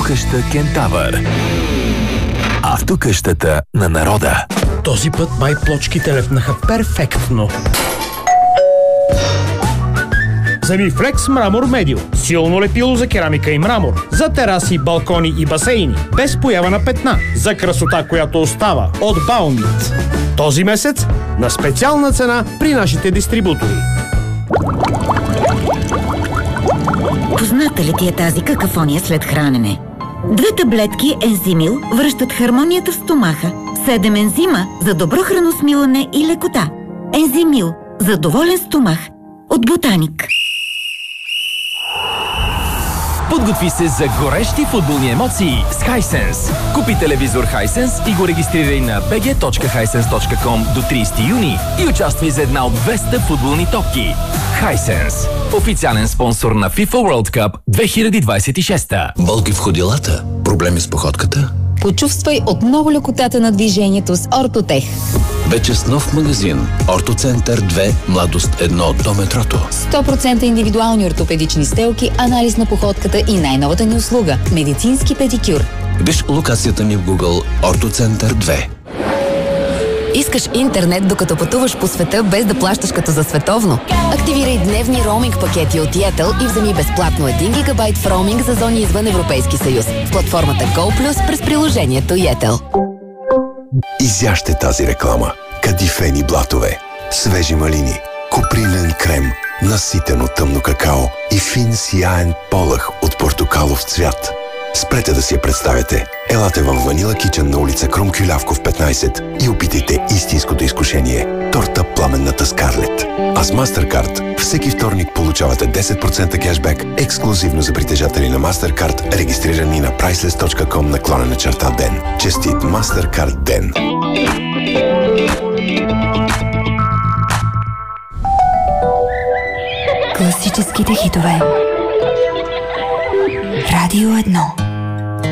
Автокъща Кентавър. Автокъщата на народа. Този път май плочките лепнаха перфектно. Замифлекс Мрамор Медио. Силно лепило за керамика и мрамор. За тераси, балкони и басейни. Без поява на петна. За красота, която остава. От Баунит. Този месец на специална цена при нашите дистрибутори. Позната ли ти е тази какафония след хранене? 2 таблетки Ензимил връщат хармонията в стомаха. 7 ензима за добро храносмилане и лекота. Ензимил за доволен стомах. От Ботаник. Подготви се за горещи футболни емоции с Hisense. Купи телевизор Hisense и го регистрирай на bg.hisense.com до 30 юни и участвай за една от 200 футболни топки. Hisense. Официален спонсор на FIFA World Cup 2026. Болки в ходилата? Проблеми с походката? Почувствай отново лекотата на движението с Ортотех. Вече с нов магазин. Ортоцентър 2, младост 1 до метрото. 100% индивидуални ортопедични стелки, анализ на походката и най-новата ни услуга – медицински педикюр. Виж локацията ни в Google Ортоцентър 2. Искаш интернет, докато пътуваш по света, без да плащаш като за световно? Активирай дневни роуминг пакети от Yettel и вземи безплатно 1 гигабайт в роуминг за зони извън Европейски съюз в платформата GoPlus през приложението Yettel. Изяжте тази реклама. Кадифени блатове, свежи малини, купринен крем, наситено тъмно какао и фин сияен полъх от портокалов цвят. Спрете да си я представяте. Елате в Ванила Кичън на улица Крум Кюлявков 15 и опитайте истинското изкушение – торта Пламенната Скарлет. А с MasterCard всеки вторник получавате 10% кешбек ексклюзивно за притежатели на MasterCard, регистрирани на priceless.com/ден. Честит MasterCard ден! Класическите хитове. Радио 1.